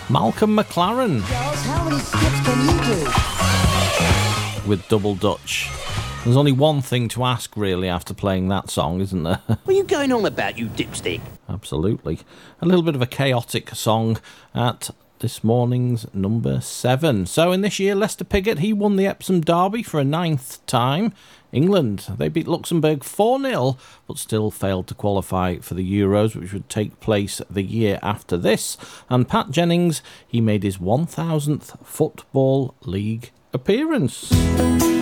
Malcolm McLaren. How many skips can you do? With Double Dutch. There's only one thing to ask, really, after playing that song, isn't there? What are you going on about, you dipstick? Absolutely. A little bit of a chaotic song at this morning's number 7. So in this year, Lester Piggott, he won the Epsom Derby for a 9th time. England, they beat Luxembourg 4-0, but still failed to qualify for the Euros, which would take place the year after this. And Pat Jennings, he made his 1000th Football League appearance.